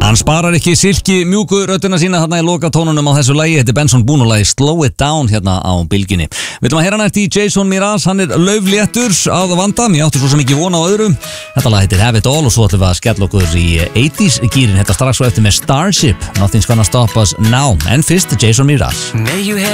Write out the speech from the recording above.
Hann sparar ekki silki mjúku röddina sína þarna í loka tónunum á þessu lagi. Þetta er Benson Boone og lagi Slow It Down hérna á bylginni. Við ætlum að heyra nært í Jason Mraz, hann er laufléttur að vanda. Ég átti svo sem ekki vona á öðrum. Þetta lag heitir Have It All og svo ætlum við að skella okkur í 80s gírin. Þetta strax svo eftir með Starship, Nothing's Gonna Stop Us Now. En fyrst Jason Mraz.